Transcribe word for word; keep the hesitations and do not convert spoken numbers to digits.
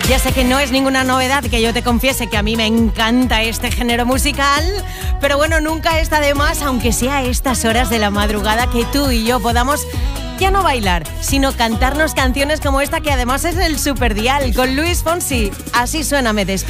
Ya sé que no es ninguna novedad que yo te confiese que a mí me encanta este género musical, pero bueno, nunca está de más, aunque sea a estas horas de la madrugada, que tú y yo podamos ya no bailar, sino cantarnos canciones como esta, que además es el Superdial con Luis Fonsi. Así suena Me Despierto.